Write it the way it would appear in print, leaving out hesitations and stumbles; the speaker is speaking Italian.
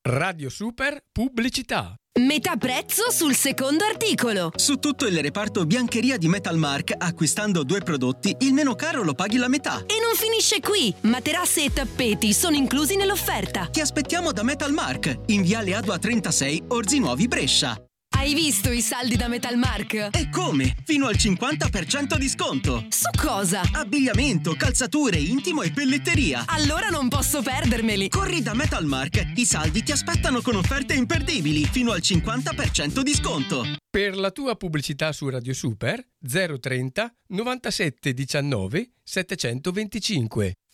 Radio Super Pubblicità. Metà prezzo sul secondo articolo. Su tutto il reparto biancheria di Metalmark, acquistando 2 prodotti, il meno caro lo paghi la metà. E non finisce qui. Materasse e tappeti sono inclusi nell'offerta. Ti aspettiamo da Metalmark, in viale Adua 36, Orzi Nuovi, Brescia. Hai visto i saldi da Metalmark? E come? Fino al 50% di sconto. Su cosa? Abbigliamento, calzature, intimo e pelletteria. Allora non posso perdermeli. Corri da Metalmark, i saldi ti aspettano con offerte imperdibili, fino al 50% di sconto. Per la tua pubblicità su Radio Super 030 97 19 725.